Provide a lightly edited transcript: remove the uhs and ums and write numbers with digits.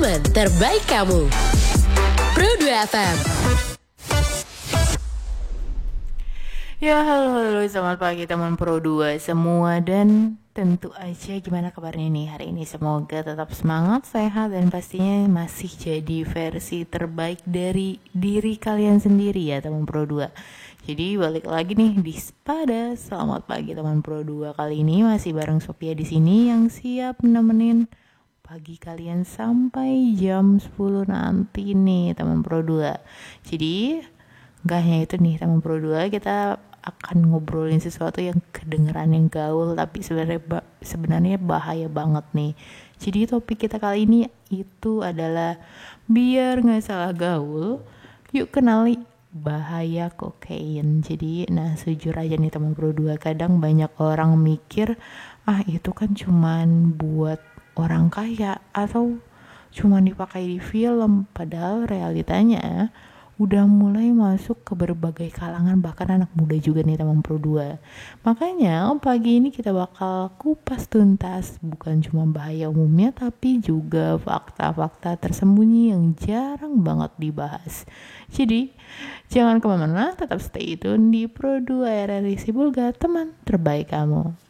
Teman terbaik kamu. Pro 2 FM. Ya halo, selamat pagi teman Pro 2 semua. Dan tentu aja gimana kabarnya nih hari ini. Semoga tetap semangat, sehat, dan pastinya masih jadi versi terbaik dari diri kalian sendiri ya teman Pro 2. Jadi balik lagi nih di Spada. Selamat pagi teman Pro 2. Kali ini masih bareng Sophia di sini yang siap nemenin pagi kalian sampai jam 10 nanti nih teman Pro 2. Jadi gak hanya itu nih teman Pro 2, kita akan ngobrolin sesuatu yang kedengeran yang gaul tapi sebenarnya bahaya banget nih. Jadi topik kita kali ini itu adalah biar gak salah gaul, yuk kenali bahaya kokain. Jadi sejujur aja nih teman Pro 2, kadang banyak orang mikir itu kan cuman buat orang kaya atau cuman dipakai di film, padahal realitanya udah mulai masuk ke berbagai kalangan, bahkan anak muda juga nih teman Pro 2. Makanya pagi ini kita bakal kupas tuntas bukan cuma bahaya umumnya tapi juga fakta-fakta tersembunyi yang jarang banget dibahas. Jadi jangan kemana-mana, tetap stay tune di Pro 2 RRI Sibulga, teman terbaik kamu.